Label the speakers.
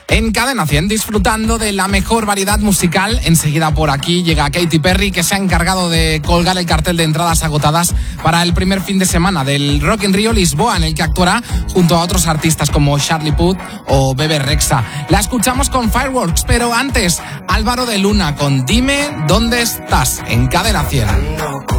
Speaker 1: En Cadena 100, disfrutando de la mejor variedad musical. Enseguida por aquí llega Katy Perry, que se ha encargado de colgar el cartel de entradas agotadas para el primer fin de semana del Rock in Rio Lisboa, en el que actuará junto a otros artistas como Charlie Puth o Bebe Rexha. La escuchamos con Fireworks, pero antes, Álvaro de Luna con Dime dónde estás, en Cadena 100.